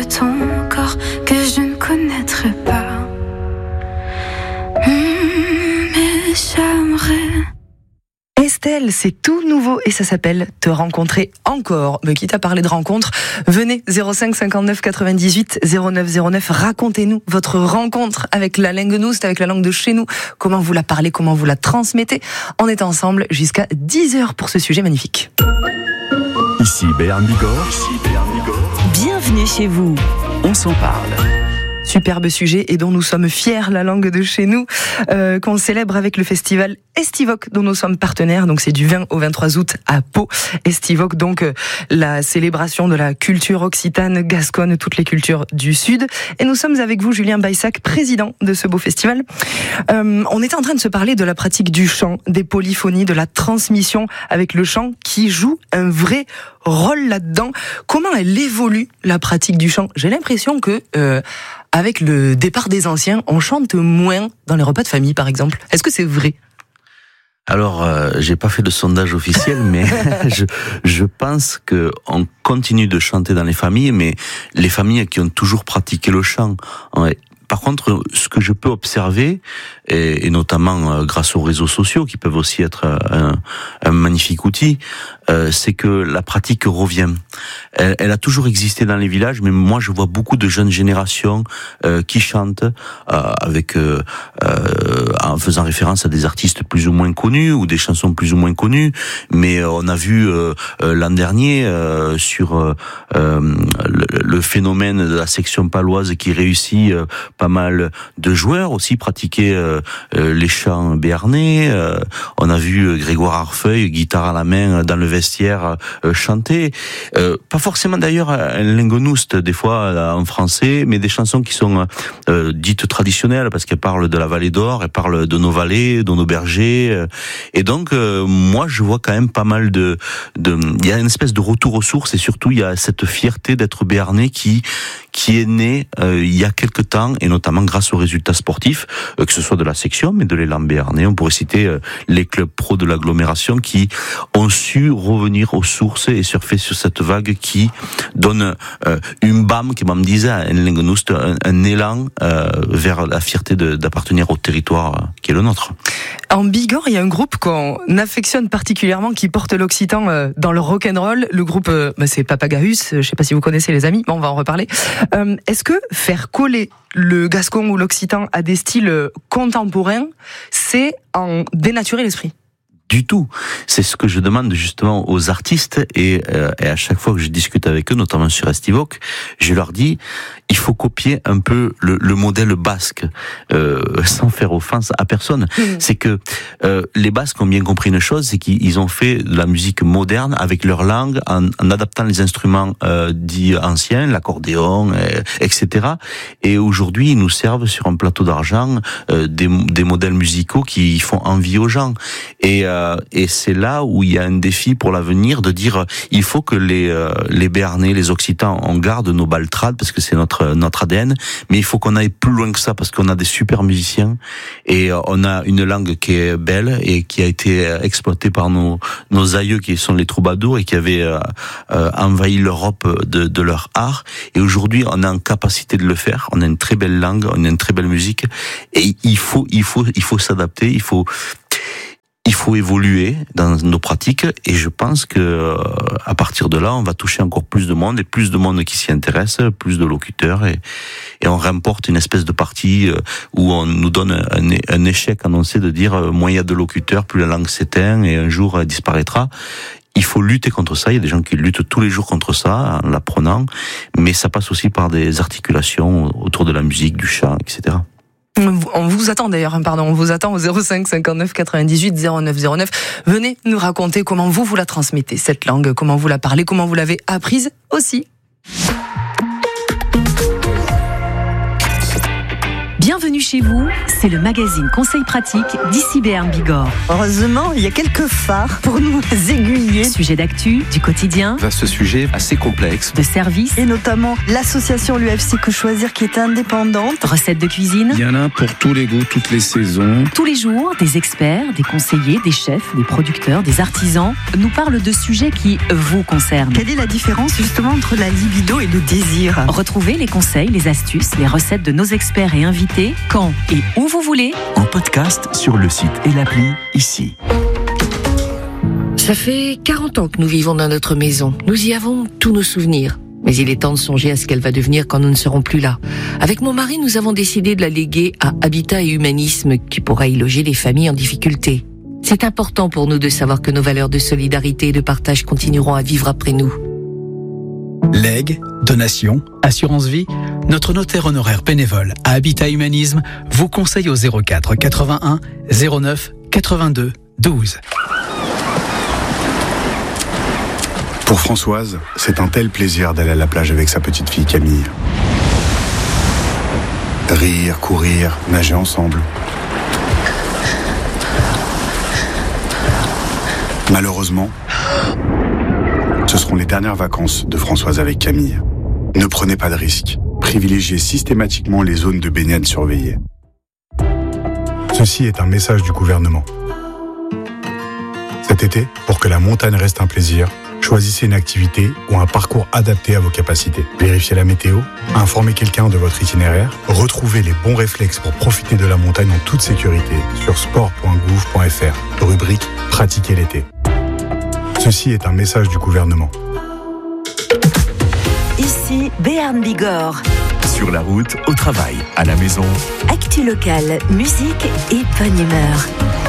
de ton corps que je ne connaîtrai pas. Mais j'aimerais. Estelle, c'est tout nouveau et ça s'appelle Te rencontrer encore. Mais quitte à parler de rencontre, venez 05 59 98 09 09, racontez-nous votre rencontre avec la Lenguenouste, avec la langue de chez nous. Comment vous la parlez, comment vous la transmettez. On est ensemble jusqu'à 10h pour ce sujet magnifique. Ici Béarn Bigorre. Bienvenue chez vous. On s'en parle. Superbe sujet et dont nous sommes fiers, la langue de chez nous, qu'on célèbre avec le festival Estivoque dont nous sommes partenaires. Donc c'est du 20 au 23 août à Pau. Estivoque, donc la célébration de la culture occitane, gasconne, toutes les cultures du Sud. Et nous sommes avec vous, Julien Baissac, président de ce beau festival. On était en train de se parler de la pratique du chant, des polyphonies, de la transmission avec le chant qui joue un vrai rôle là-dedans. Comment elle évolue, la pratique du chant? J'ai l'impression que avec le départ des anciens, on chante moins dans les repas de famille, par exemple. Est-ce que c'est vrai? Alors, j'ai pas fait de sondage officiel, mais je pense que on continue de chanter dans les familles, mais les familles qui ont toujours pratiqué le chant. Par contre, ce que je peux observer, et notamment grâce aux réseaux sociaux, qui peuvent aussi être un magnifique outil, c'est que la pratique revient. Elle a toujours existé dans les villages, mais moi je vois beaucoup de jeunes générations qui chantent avec en faisant référence à des artistes plus ou moins connus ou des chansons plus ou moins connues. Mais on a vu l'an dernier sur le phénomène de la section paloise qui réussit pas mal de joueurs aussi pratiquer les chants béarnais. On a vu Grégoire Arfeuil, guitare à la main dans le vestiaire, chanter. Pas forcément d'ailleurs un lenguenouste des fois en français, mais des chansons qui sont dites traditionnelles parce qu'elles parlent de la vallée d'Or, elles parlent de nos vallées, de nos bergers. Et donc moi je vois quand même pas mal il y a une espèce de retour aux sources et surtout il y a cette fierté d'être béarnais qui est née il y a quelque temps et notamment grâce aux résultats sportifs, que ce soit de la section mais de l'élan béarnais. On pourrait citer les clubs pro de l'agglomération qui ont su revenir aux sources et surfer sur cette vague qui donne une bam, qui me disait, un lenguenouste, un élan vers la fierté d'appartenir au territoire qui est le nôtre. En Bigorre, il y a un groupe qu'on affectionne particulièrement qui porte l'occitan dans le rock'n'roll. Le groupe, c'est Papagahus. Je ne sais pas si vous connaissez les amis, mais on va en reparler. Est-ce que faire coller le gascon ou l'occitan à des styles contemporains, c'est en dénaturer l'esprit? Du tout. C'est ce que je demande justement aux artistes et à chaque fois que je discute avec eux, notamment sur Estivoque, je leur dis il faut copier un peu le modèle basque, sans faire offense à personne. C'est que les Basques ont bien compris une chose, c'est qu'ils ont fait de la musique moderne avec leur langue en adaptant les instruments dits anciens, l'accordéon, etc. Et aujourd'hui, ils nous servent sur un plateau d'argent des modèles musicaux qui font envie aux gens. Et c'est là où il y a un défi pour l'avenir de dire il faut que les Béarnais, les Occitans, on garde nos baltrades parce que c'est notre ADN, mais il faut qu'on aille plus loin que ça parce qu'on a des super musiciens et on a une langue qui est belle et qui a été exploitée par nos aïeux qui sont les troubadours et qui avaient envahi l'Europe de leur art. Et aujourd'hui, on est en capacité de le faire. On a une très belle langue, on a une très belle musique et il faut s'adapter, il faut évoluer dans nos pratiques et je pense que à partir de là, on va toucher encore plus de monde et plus de monde qui s'y intéresse, plus de locuteurs et on remporte une espèce de partie où on nous donne un échec annoncé de dire moins il y a de locuteurs, plus la langue s'éteint et un jour elle disparaîtra. Il faut lutter contre ça. Il y a des gens qui luttent tous les jours contre ça en l'apprenant, mais ça passe aussi par des articulations autour de la musique, du chant, etc. On vous attend d'ailleurs, on vous attend au 05 59 98 09 09. Venez nous raconter comment vous la transmettez, cette langue, comment vous la parlez, comment vous l'avez apprise aussi. Bienvenue chez vous, c'est le magazine Conseil pratique d'ici Béarn Bigorre. Heureusement, il y a quelques phares pour nous aiguiller. Sujet d'actu, du quotidien, Vaste sujet assez complexe. de service, Et notamment l'association l'UFC Que Choisir qui est indépendante. recettes de cuisine. Il y en a pour tous les goûts, toutes les saisons. Tous les jours, des experts, des conseillers, des chefs, des producteurs, des artisans nous parlent de sujets qui vous concernent. Quelle est la différence justement entre la libido et le désir? Retrouvez les conseils, les astuces, les recettes de nos experts et invités quand et où vous voulez. En podcast sur le site et l'appli ici. Ça fait 40 ans que nous vivons dans notre maison. Nous y avons tous nos souvenirs. Mais il est temps de songer à ce qu'elle va devenir quand nous ne serons plus là. Avec mon mari, nous avons décidé de la léguer à Habitat et Humanisme, qui pourra y loger les familles en difficulté. C'est important pour nous de savoir que nos valeurs de solidarité et de partage continueront à vivre après nous. Legs, donations, assurance vie, notre notaire honoraire bénévole à Habitat Humanisme vous conseille au 04 81 09 82 12. Pour Françoise, c'est un tel plaisir d'aller à la plage avec sa petite fille Camille. Rire, courir, nager ensemble. Malheureusement, ce seront les dernières vacances de Françoise avec Camille. Ne prenez pas de risques. Privilégiez systématiquement les zones de baignade surveillées. Ceci est un message du gouvernement. Cet été, pour que la montagne reste un plaisir, choisissez une activité ou un parcours adapté à vos capacités. Vérifiez la météo, informez quelqu'un de votre itinéraire, retrouvez les bons réflexes pour profiter de la montagne en toute sécurité sur sport.gouv.fr, rubrique « Pratiquer l'été ». Ceci est un message du gouvernement. Ici Béarn Bigorre. Sur la route, au travail, à la maison. Actu locale, musique et bonne humeur.